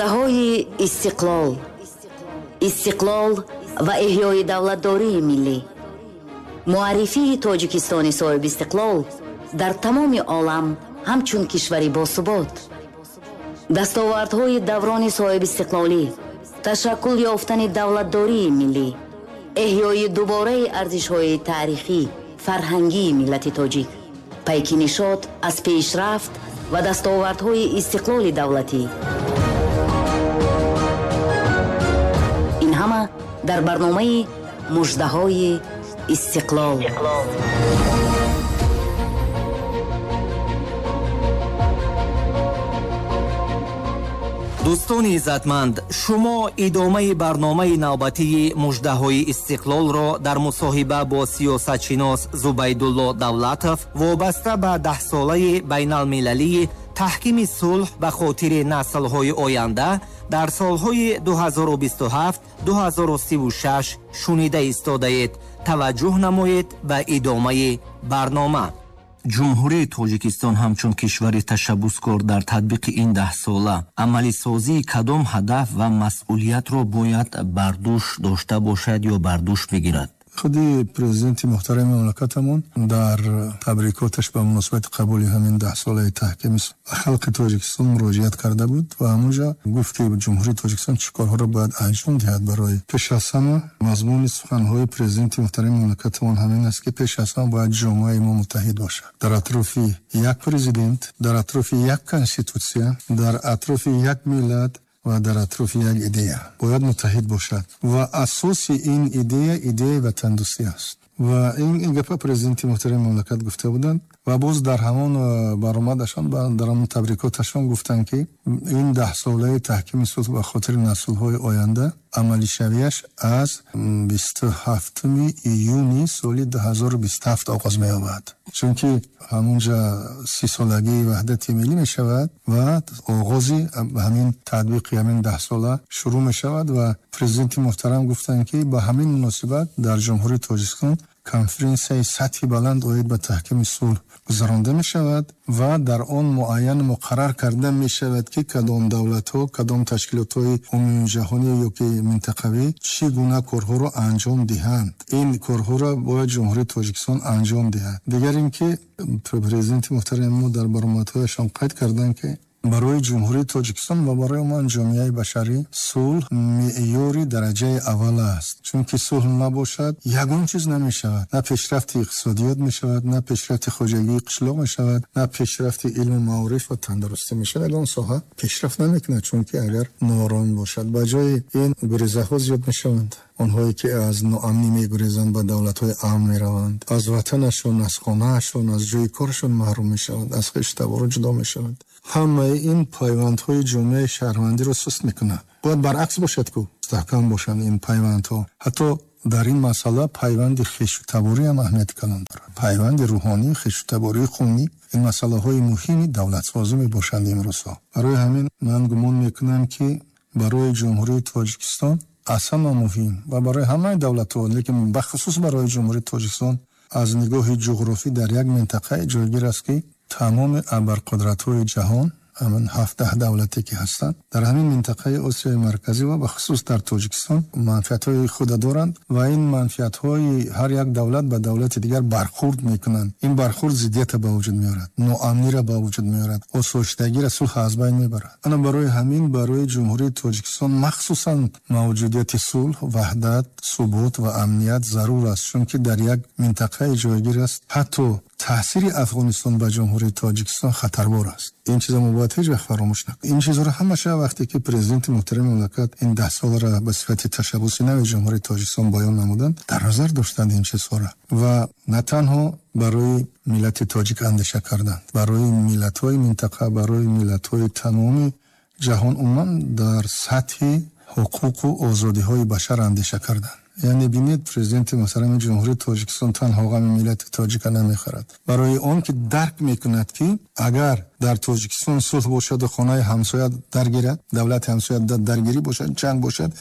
муждаҳои истиқлол ва эҳёи давлатдории миллӣ. муаррифии тоҷикистони соҳиби истиқлол дар тамоми олам ҳамчун кишвари босубот. дастовардҳои даврони соҳиби истиқлолӣ, ташаккул ёфтани давлатдории миллӣ, эҳёи дубораи арзишҳои таърихӣ, фарҳангии миллати тоҷик, пайки нишод аз пешрафт ва дастовардҳои истиқлоли давлатӣ. ин ҳама дар барномаи муждаҳои истиқлол. дӯстони иззатманд, шумо идомаи барномаи навбатии муждаҳои истиқлолро дар мусоҳиба бо сиёсатшинос Зубайдулло Давлатов вобаста ба 10-солаи байналмилалии таҳкими сулҳ ба хотири наслҳои оянда дар солҳои 2027-2036 шунида истодаед. таваҷҷӯҳ намоед ба идомаи барнома. ҷумҳурии тоҷикистон ҳамчун кишвари ташаббускор дар татбиқи ин 10 сола амалисозии кадом ҳадаф ва масъулиятро бояд бар дӯш дошта бошад ё бар дӯш бигирад? худи президенти муҳтарами мамлакатамон дар табрикоташ ба муносибати қабули ҳамин 10 солаи таҳкими халқи тоҷикистон муроҷиат карда буд ва ҳамонҷа гуфт ки ҷумҳурии тоҷикистон чӣ корҳоро бояд анҷом диҳад. барои пеш аз ҳама мазмуни суханҳои президенти муҳтарами мамлакатамон ҳамин аст ки пеш аз ҳама бояд ҷомеаи мо муттаҳид бошад дар атрофи як президент, дар атрофи як конститутсия, дар атрофи як миллат ва дар атрофи як идея бояд муттаҳид бошад ва асоси ин идеяи ватандӯстӣ аст. ва ин гапа президенти муҳтарами мамлакат гуфта буданд ва боз дар ҳамон баромадашон дар ҳамон табрикоташон гуфтанд ки ин 10 солаи таҳкими сулҳ ба хотири наслҳои оянда амалишавияш аз 27 июни соли 2027 оғоз меёбад. чунки ҳамонҷа 30-солагии ваҳдати миллӣ мешавад ва оғози ҳамин татбиқи ҳамин 10 сола шурӯъ мешавад ва президенти муҳтарам гуфтанд ки ба ҳамин муносибат дар ҷумҳурии Тоҷикистон конференсияи сатҳи баланд оид ба таҳкими сулҳ гузаронда мешавад ва дар он муайян муқаррар карда мешавад ки кадом давлатҳо, кадом ташкилотҳои умумиҷаҳонӣ ёки минтақавӣ чӣ гуна корҳоро анҷом диҳанд. ин корҳоро бояд ҷумҳурии Тоҷикистон анҷом диҳад. дигар ин ки президенти муҳтарами мо дар баромадҳояшон қайд карданд ки барои ҷумҳурии Тоҷикистон ва барои умуман ҷомеаи башарӣ сулҳ меъёри дараҷаи аввал аст. чунки сулҳ набошад ягон чиз намешавад. на пешрафти иқтисодиёт мешавад, на пешрафти хоҷагии қишлоқ мешавад, на пешрафти илму маориф ва тандурустӣ мешавад. ягон соҳа пешрафт намекунад, чунки агар нооромӣ бошад. ба ҷои ин гурезаҳо зиёд мешаванд. онҳое ки аз ноамнӣ мегурезанд ба давлатҳои амн мераванд, аз ватанашон, аз хонаашон, аз ҷои корашон маҳрум мешаванд, аз хештаборо ҷудо мешаванд. ҳамаи ин пайвандҳои ҷомеаи шаҳрвандиро суст мекунад. бояд баръакс бошад ку мустаҳкам бошанд ин пайвандҳо. ҳатто дар ин масъала пайванди хештаборӣ ҳам аҳамияти калон дорад. пайванди рӯҳонӣ, хештабории хунӣ ин масъалаҳои муҳими давлатсозӣ мебошанд имрӯзҳо. барои ҳамин ман гумон мекунам ки барои ҷумҳурии Тоҷикистон аз ҳама муҳим ва барои ҳамаи давлатҳо, лекин бахусус барои ҷумҳурии Тоҷикистон аз нигоҳи ҷуғрофӣ дар як минтақаи ҷойгир аст ки тамоми абарқудратҳои ҷаҳон ҳамин 7-10 давлате ки ҳастанд дар ҳамин минтақаи Осиёи марказӣ ва бахусус дар Тоҷикистон манфиатҳои худа доранд ва ин манфиатҳои ҳар як давлат ба давлати дигар бархурд мекунанд. ин бархурд зиддиятро ба вуҷуд меорад, ноамниро ба вуҷуд меорад, осоиштагиро сулҳ аз байн мебарад. ана барои ҳамин барои ҷумҳурии Тоҷикистон махсусан мавҷудияти сулҳ, ваҳдат, субут ва амният зарур аст, чунки дар як минтақаи ҷойгир аст. ҳатто таъсири Афғонистон ба ҷумҳурии Тоҷикистон хатарбор аст. ин чизро мо бояд ҳеҷ вақт фаромӯш накунем. ин чизро ҳамаша вақте ки президенти муҳтарами мамлакат ин 10 соларо ба сифати ташаббуси нави ҷумҳурии Тоҷикистон боён намуданд, дар назар доштанд ин чизҳоро ва на танҳо барои миллати тоҷик андеша карданд, барои миллатҳои минтақа, барои миллатҳои тамоми ҷаҳон умуман дар сатҳи ҳуқуқу озодиҳои башар андеша карданд. яъне бинед президенти муҳтарами ҷумҳурии Тоҷикистон танҳо ғами миллати тоҷика намехӯрад. барои он ки дарк мекунад ки агар дар Тоҷикистон сулҳ бошаду хонаи ҳамсоя даргирад, давлати ҳамсоя даргирӣ бошад, ҷанг бошад,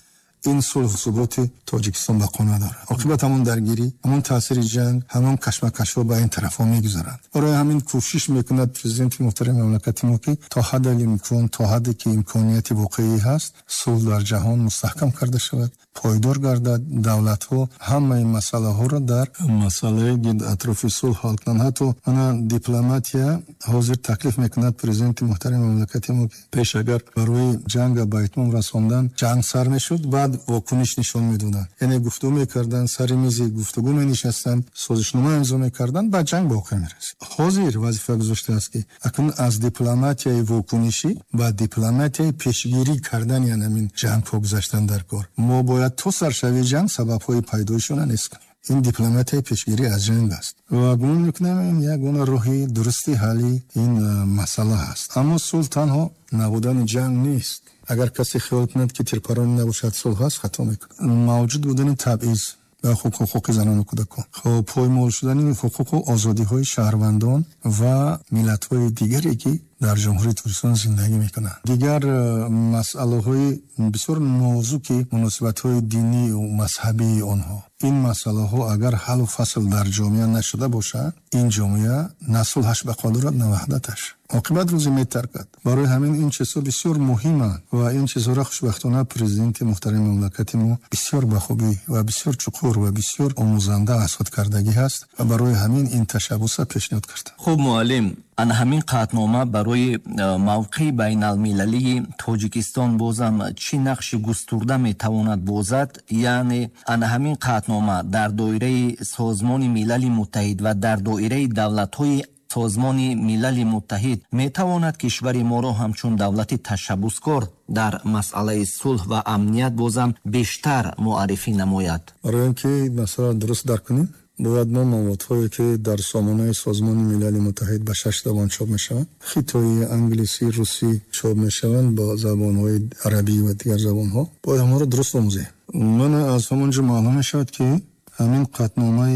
این صلح و ثبات تاجیکستان بقا نداره. عاقبت همون درگیری، همون تاثیر جنگ، همون کشمکش‌ها به این طرف‌ها می‌گذرند. برای همین کوشش می‌کند پرزیدنت محترم مملکت ما که تا حد امکان، تا حدی که امکانیت واقعی هست، صلح در جهان مستحکم کرده شود، پایدار گردد. دولت‌ها همه این مسائل‌ها را در مسئله اطراف صلح حل کنند. حتی انا دیپلماتیا حاضر تکلیف می‌کند پرزیدنت محترم مملکت ما که پیش اگر برای جنگ به اتمام رساندن جنگ سر میشد، بعد واکنش نشان میدادند. یعنی گفتگو می‌کردند، سر میز گفتگو می‌نشستند، سازشنامه امضا می‌کردند، بعد جنگ به واقع می‌رسید. حاضر وظیفه گذاشته است که اکنون از دیپلماتیای واکنشی و دیپلماتیای پیشگیری کردن یعنی این جنگ گذاشتن در کار. ما باید تو سرشوی جنگ سبب‌های پیدایشون نیست کنیم. این دیپلماتیای پیشگیری از جنگ است و گمان می‌کنم یک گونه راهی درستی حلی این مسئله است. اما صلح تنها نبودن جنگ نیست. اگر کسی خیال کند که تیرپرانی نباشد صلح است، خطا می‌کند. موجود بودن تبعیض و حقوق زنان و کودکان، پایمال شدن حقوق و آزادی‌های شهروندان و ملت‌های دیگری که در جمهوری تاجیکستان زندگی میکنند. دیگر مسائل‌های بسیار نازک مناسبت‌های دینی و مذهبی آنها، این مسائل‌ها اگر حل و فصل در جامعه نشده باشد، این جامعه نسلش بقا دارد نه وحدتش. عاقبت روزی میترکد. برای همین این چیزها بسیار مهمه و این چیزها را خوشبختانه پرزیدنت محترم مملکت ما بسیار بخوبی و بسیار چقور و بسیار آموزنده از خود کردگی هست و برای همین این تشبوس پیشنهاد کرد. خب معلم، ан ҳамин қатнома барои мавқеи байналмилалии тоҷикистон бозам чӣ нақши густурда метавонад бозад? яъне ан ҳамин қатнома дар доираи созмони милали муттаҳид ва дар доираи давлатҳои созмони милали муттаҳид метавонад кишвари моро ҳамчун давлати ташаббускор дар масъалаи сулҳ ва амният бозам бештар муаррифӣ намояд? барои ин ки масъала дуруст дарк кунем, бояд мо маводҳое ки дар сомонаи созмони милали муттаҳид ба 6 забон чоп мешаванд, хитои, англисӣ, русӣ чоп мешаванд ба забонҳои арабӣ ва дигар забонҳо, бояд ҳамаро дуруст омӯзем. ман аз ҳамон ҷо маълум мешавад ки ҳамин қатномаи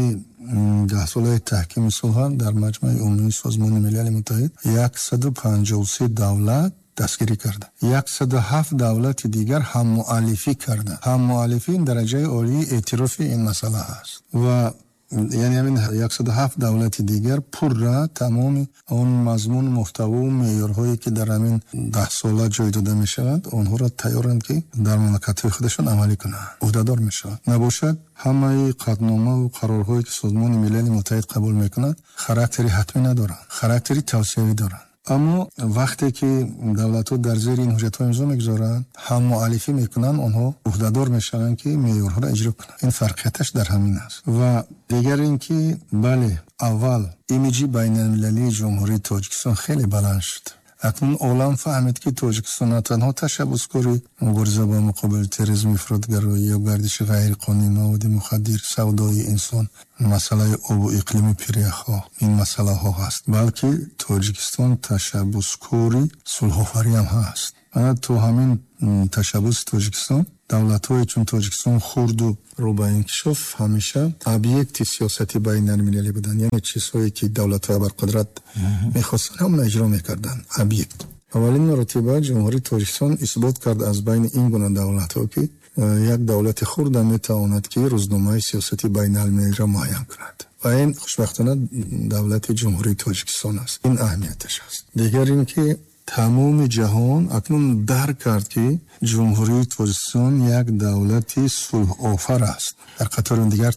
10 солаи таҳкими сулҳ дар маҷмаи умумии созмони милали муттаҳид 153 давлат дастгирӣ карда, 107 давлати дигар ҳаммуаллифӣ карда. ҳаммуаллифӣ дараҷаи олии эътирофи ин масъала аст ва یعنی همین 107 دولت دیگر پورا تمام اون مضمون محتوا و معیارهایی که در همین 10 ساله جای داده می شود آنها را تیارند که در مملکت خودشون عملی کنند، عهدهدار می شود. نباشد همه قطعنامه و قرارهایی که سازمان ملل متحد قبول می کند خاراکتری حتمی ندارند، خاراکتری توصیوی دارند. اما وقتی که دولت‌ها در زیر این حجت‌ها امضا می‌گذارند، هم مؤلفی می‌کنند، آنها عهده‌دار می‌شوند که معیارها را اجرا کنند. این فرقیتش در همین است. و دیگر اینکه بله، اول ایمیجی بین‌المللی جمهوری تاجیکستان خیلی بلند شد. اکنون عالم فهمید که تاجیکستان نه تنها تشبثکاری مبارزه با مقابل تروریسم، افراطگرایی یا گردش غیر قانونی مواد مخدر، سودای انسان، مسئله آب و اقلیم پریخ‌ها، این مسئله ها هست، بلکه تاجیکستان تشبثکاری صلح‌آفری هم هست. تو همین تشبث تاجیکستان دولت‌های چون تاجیکستان خرد و رو به انکشاف همیشه ابیکت سیاستی بین‌المللی بودن، یعنی چیزهایی که دولت‌های ابرقدرت می‌خواستن هم اجرا می‌کردن. ابیکت اولین مرتبه جمهوری تاجیکستان اثبات کرد از بین این گونه دولت‌ها که یک دولت خرد می‌تواند که روزنامه سیاستی بین‌المللی را معین کند و این خوشبختانه دولت جمهوری تاجیکستان است. این اهمیتش است. دیگر این که تمام جهان اکنون درک کرد که جمهوری تاجیکستان یک دولت صلح آفر است. در قطار دیگر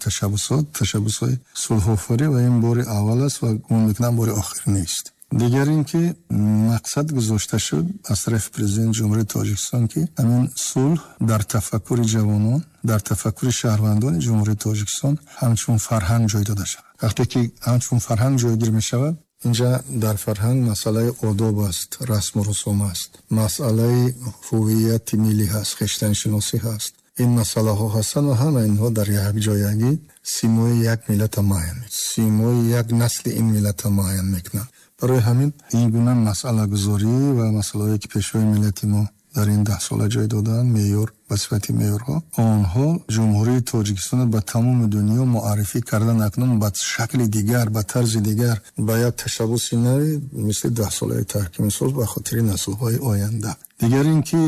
تشبثات صلح آفری و این بار اول است و گمان میکنم بار آخر نیست. دیگر این که مقصد گذاشته شد از طرف پرزیدنت جمهوری تاجیکستان که همین صلح در تفکر جوانان، در تفکر شهروندان جمهوری تاجیکستان همچون فرهنگ جای داده شود. وقتی که همچون فرهنگ جایگیر می شود، اینجا در فرهنگ مسئله آداب است، رسم و رسوم است، مسئله هویت ملی هست، خویشتن شناسی هست. این مسئله ها هستند و همه اینها در یک جایگی سیمای یک ملت معین، سیمای یک نسل این ملت معین میکنند. برای همین این گونه مسئله گذاری و مسئله که پیشوای ملت ما در این 10 ساله جای دادن، معیار به صفت معیارها، آنها جمهوری تاجیکستان به تمام دنیا معرفی کردن. اکنون به شکل دیگر، به طرز دیگر، با یک تشبث نوی مثل 10 ساله تحکیم صلح به خاطر نسل‌های آینده. دیگر این که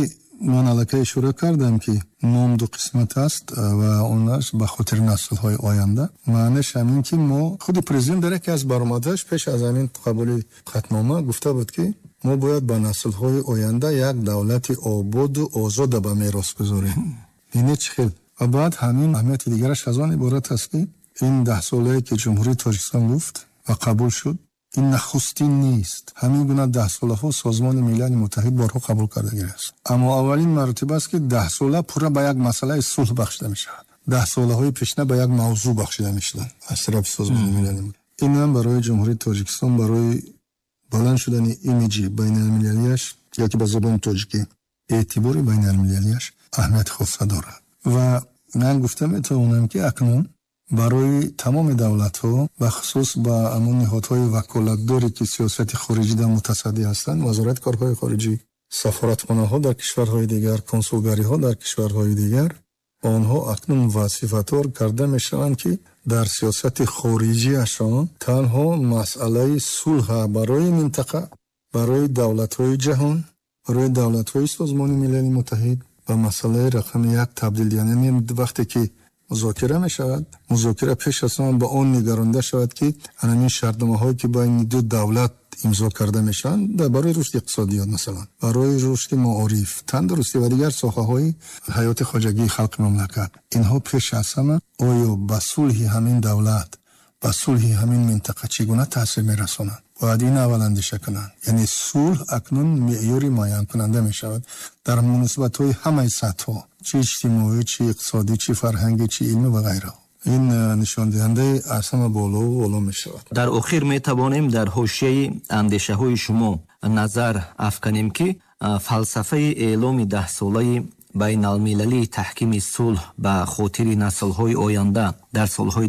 ман аллакай ишора кардам ки ном ду қисмат аст ва онаш ба хотири наслҳои оянда. маънаш ҳамин ки мо худи президент дар яке аз баромадааш пеш аз ҳамин қабули қатнома гуфта буд ки мо бояд ба наслҳои оянда як давлати ободу озода ба мерос гузорем. ин чӣ хел? ва баъд ҳамин аҳамияти дигараш аз он иборат аст ки ин 10 солае ки ҷумҳурии Тоҷикистон гуфт ва қабул шуд, ин нахустин нест. ҳамин гуна 10 солаҳо Созмони Милали Муттаҳид борҳо қабул кардагист. аммо аввалин маротиба аст ки 10 сола пурра ба як масъалаи сулҳ бахшида мешавад. 10 солаҳои пешна ба як мавзӯъ бахшида мешавад аз тарафи Созмони Милали Муттаҳид. ин ҳам барои ҷумҳурии Тоҷикистон барои баланд шудани имиҷи байналмилалияш яки ба забони тоҷикӣ эътибори байналмилалияш аҳамияти хоса дорад. ва ман гуфта метавонам ки акнун барои тамоми давлатҳо ба хусус ба амон ниҳодҳои ваколатдоре ки сиёсати хориҷида мутасадди ҳастанд, вазорати корҳои хориҷӣ, сафоратхонаҳо дар кишварҳои дигар, консулгариҳо дар кишварҳои дигар, онҳо акнун вазифатор карда мешаванд ки дар сиёсати хориҷиашон танҳо масъалаи сулҳа барои минтақа, барои давлатҳои ҷаҳон, барои давлатҳои Созмони Милали Муттаҳид ба масъалаи рақами 1 табдил, яъне вақте ки музокира мешавад, музокира пеш аз он ба он нигаронда шавад ки анамин шартномаҳое ки байни ду давлат имзо карда мешаванд барои рушди иқтисодиёт, масалан барои рушди маориф, тандурустӣ ва дигар соҳаҳои ҳаёти хоҷагии халқи мамлакат, инҳо пеш аз ҳама оё ба сулҳи ҳамин давлат, ба сулҳи ҳамин минтақа чӣ гуна таъсир мерасонанд? бояд ин аввал андеша kunand. Яъне сулҳ акнун меъёри муайянкунанда мешавад дар муносибатҳои ҳамаи сатҳҳо, чӣ иҷтимоӣ, чӣ иқтисодӣ, чӣ фарҳангӣ, чӣ илмӣ ва ғайраҳо. ин нишондиҳандаи аз ҳама болову боло мешавад. дар охир метавонем дар ҳошияи андешаҳои шумо назар афканем ки фалсафаи эъломи 10 солаи байналмилалии таҳкими сулҳ ба хотири наслҳои оянда дар солҳои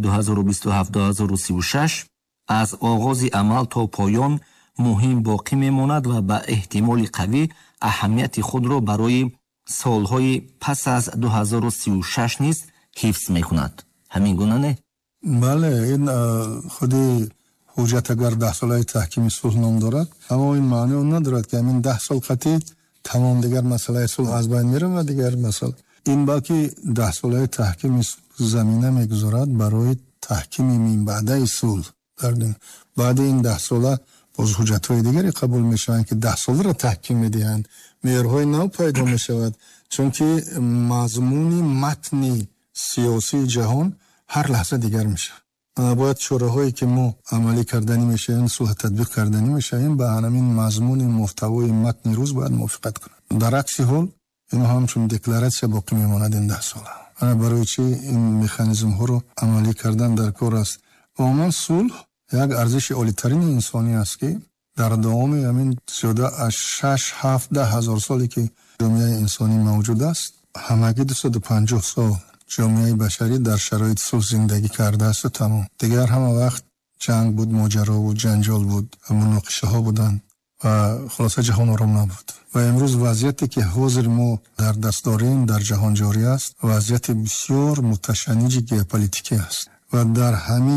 2027-2036 аз оғози амал то поён муҳим боқӣ мемонад ва ба эҳтимоли қавӣ аҳамияти худро барои солҳои пас аз 2036 низ ҳифз мекунад. ҳамин гуна не? бале, ин худи ҳуҷҷат агар 10 солаи таҳкими сулҳ ном дорад, аммо ин маъно он надорад ки ҳамин 10 сол қатъи тамом дигар масъалаи сулҳ аз байн меравад. Дигар масъала ин балки 10 солаи таҳкими замина мегузорад барои таҳкими минбаъдаи сулҳ. баъди ин 10 сола боз ҳуҷҷатҳои дигаре қабул мешаванд ки 10 соларо таҳким медиҳанд. меъёрҳои нав пайдо мешавад, чунки мазмуни матни сиёсии ҷаҳон ҳар лаҳза дигар мешавад. бояд чораҳое ки мо амалӣ карданӣ мешавем, сулҳ татбиқ карданӣ мешавем, ба ҳамин мазмуни муҳтавои матни рӯз бояд мувофиқат кунад. дар акси ҳол ино ҳамчун декларатсия боқӣ мемонад ин 10 сола. барои чӣ ин механизмҳоро амалӣ кардан дар кор аст? умуман сулҳ як арзиши олитарини инсонӣ аст ки дар давоми ҳамин зиёда аз 6-7 ҳазор соле ки ҷомеаи инсонӣ мавҷуд аст, ҳамагӣ 250 сол ҷомеаи башарӣ дар шароити сулҳ зиндагӣ кардааст. тамом дигар ҳама вақт ҷанг буд, моҷаро буд, ҷанҷол буд, муноқишаҳо буданд ва хулоса ҷаҳон ором набуд. ва имрӯз вазъияте ки ҳозир мо дар даст дорем дар ҷаҳон ҷорӣ аст, вазъияти бисёр муташанниҷи геополитикӣ аст ва дар ҳамин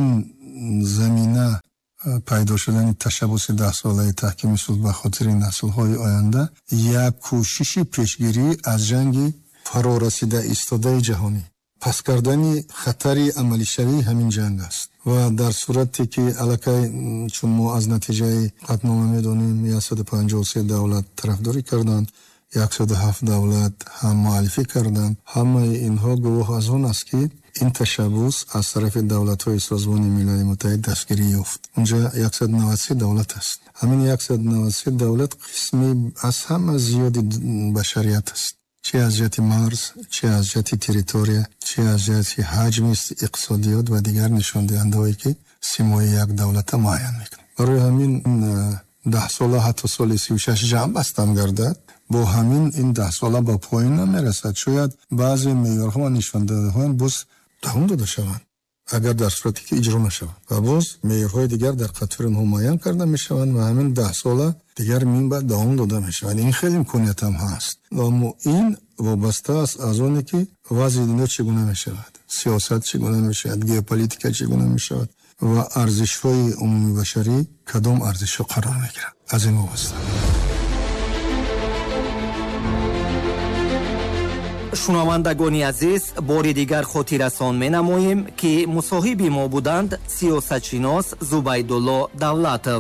замина пайдо шудани ташаббуси 10 солаи таҳкими сулҳ ба хотири наслҳои оянда як кӯшиши пешгирӣ аз ҷанги фарорасида истодаи ҷаҳонӣ, пас кардани хатари амалишавии ҳамин ҷанг аст. ва дар сурате ки аллакай чун мо аз натиҷаи қатнома медонем 153 давлат тарафдорӣ карданд, 107 давлат ҳам муаллифӣ карданд, ҳамаи инҳо гувоҳ аз он аст ки ин ташаббус аз тарафи давлатҳои Созмони Милали Муттаҳид дастгирӣ ёфт. унҷа 193 давлат аст. ҳамин 193 давлат қисми аз ҳама зиёди башарият аст, чӣ аз ҷиҳати марз, чӣ аз ҷиҳати территория, чӣ аз ҷиҳати ҳаҷми иқтисодиёт ва дигар нишондиҳандаҳое ки симои як давлата муайян мекунад. барои ҳамин 10 сола ҳатто соли 36 ҷамъ бастам гардад, бо ҳамин ин 10 сола ба поин намерасад. шояд баъзе меъёрҳо ва нишондиҳандаҳоян боз давом дода шаванд, агар дар сурате ки иҷро нашаванд, ва боз меъёрҳои дигар дар қатори онҳо муайян карда мешаванд ва ҳамин 10 сола дигар минбаъд давом дода мешавад. ин хеле имконият ҳам ҳаст, аммо ин вобаста аст аз оне ки вазъи дунё чӣ гуна мешавад, сиёсат чӣ гуна мешавад, геополитика чӣ гуна мешавад ва арзишҳои умумибашарӣ кадом арзишҳо қарор мегиранд. аз ин вобаста. шунавандагони азиз, бори дигар хотиррасон менамоем ки мусоҳиби мо буданд сиёсатшинос Зубайдулло Давлатов.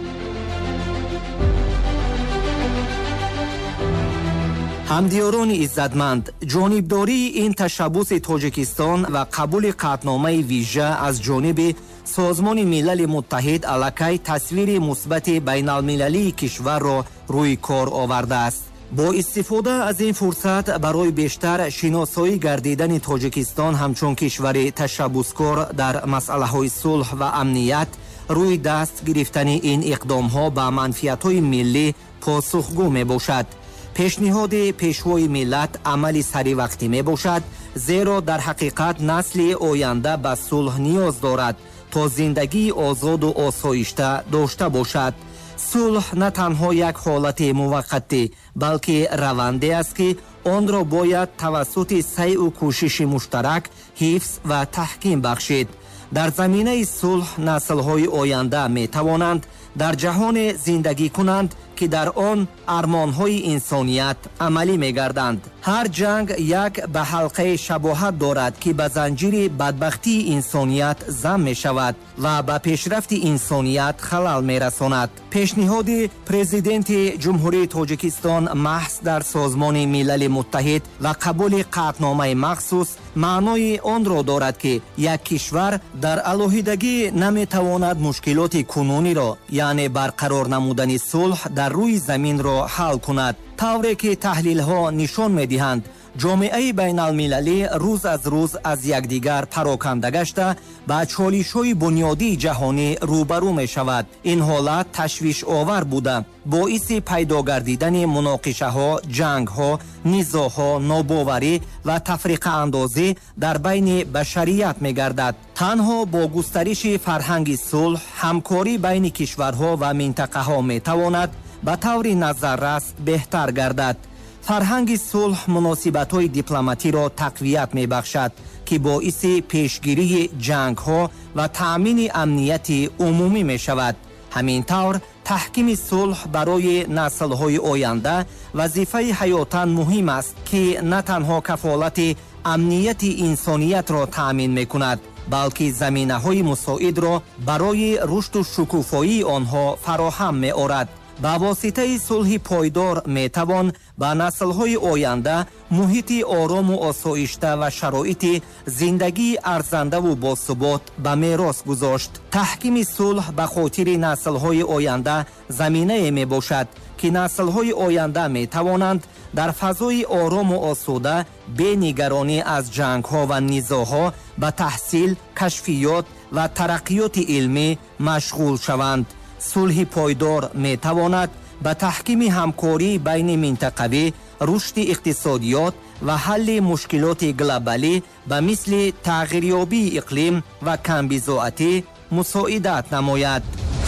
ҳамдиёрони иззатманд, ҷонибдории ин ташаббуси Тоҷикистон ва қабули қатъномаи вижа аз ҷониби Созмони Милали Муттаҳид аллакай тасвири мусбати байналмилалии кишварро рӯи кор овардааст. бо истифода аз ин фурсат барои бештар шиносоӣ гардидани Тоҷикистон ҳамчун кишвари ташаббускор дар масъалаҳои сулҳ ва амният рӯи даст гирифтани ин иқдомҳо ба манфиатҳои миллӣ посухгӯ мебошад. пешниҳоди пешвои миллат амали саривақтӣ мебошад, зеро дар ҳақиқат насли оянда ба сулҳ ниёз дорад то зиндагии озоду осоишта дошта бошад. сулҳ на танҳо як ҳолати муваққатӣ, балки раванде аст ки онро бояд тавассути сайъу кӯшиши муштарак ҳифз ва таҳким бахшид. дар заминаи сулҳ наслҳои оянда метавонанд дар ҷаҳоне зиндагӣ кунанд ки дар он армонҳои инсоният амалӣ мегарданд. ҳар ҷанг як ба ҳалқаи шабоҳат дорад ки ба занҷири бадбахтии инсоният зам мешавад ва ба пешрафти инсоният халал мерасонад. пешниҳоди президенти ҷумҳурии Тоҷикистон маҳз дар Созмони Милали Муттаҳид ва қабули қатъномаи махсус маънои онро дорад ки як кишвар дар алоҳидагӣ наметавонад мушкилоти кунуниро, яъне барқарор намудани сулҳ дар рӯи заминро ҳал кунад. тавре ки таҳлилҳо нишон медиҳанд, ҷомеаи байналмилалӣ рӯз аз рӯз аз якдигар пароканда гашта ба чолишҳои бунёдии ҷаҳонӣ рӯбарӯ мешавад. ин ҳолат ташвишовар буда боиси пайдо гардидани муноқишаҳо, ҷангҳо, низоъҳо, нобоварӣ ва тафриқаандозӣ дар байни башарият мегардад. танҳо бо густариши фарҳанги сулҳ, ҳамкорӣ байни кишварҳо ва минтақаҳо метавонад ба таври назаррас беҳтар гардад. фарҳанги сулҳ муносибатҳои дипломатиро тақвият мебахшад ки боиси пешгирии ҷангҳо ва таъмини амнияти умумӣ мешавад. ҳамин тавр таҳкими сулҳ барои наслҳои оянда вазифаи ҳаётан муҳим аст ки на танҳо кафолати амнияти инсониятро таъмин мекунад, балки заминаҳои мусоидро барои рушду шукуфоии онҳо фароҳам меорад. ба воситаи сулҳи пойдор метавон ба наслҳои оянда муҳити орому осоишта ва шароити зиндагии арзандаву босубот ба мерос гузошт. таҳкими сулҳ ба хотири наслҳои оянда заминае мебошад ки наслҳои оянда метавонанд дар фазои орому осуда бе нигаронӣ аз ҷангҳо ва низоъҳо ба таҳсил, кашфиёт ва тараққиёти илмӣ машғул шаванд. сулҳи пойдор метавонад ба таҳкими ҳамкорӣ байни минтақавӣ, рушди иқтисодиёт ва ҳалли мушкилоти глобалӣ ба мисли тағйирёбии иқлим ва камбизоатӣ мусоидат намояд.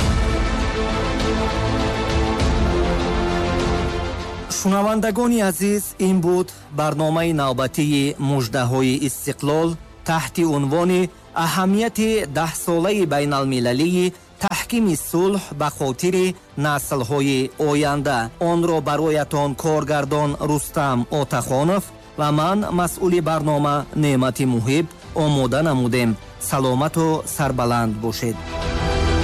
шунавандагони азиз, ин буд барномаи навбатии муждаҳои истиқлол таҳти унвони аҳамияти 10-солаи байналмилалии таҳкими сулҳ ба хотири наслҳои оянда. онро бароятон коргардон Рустам Отахонов ва ман масъули барнома Неъмати Муҳиб омода намудем. саломату сарбаланд бошед.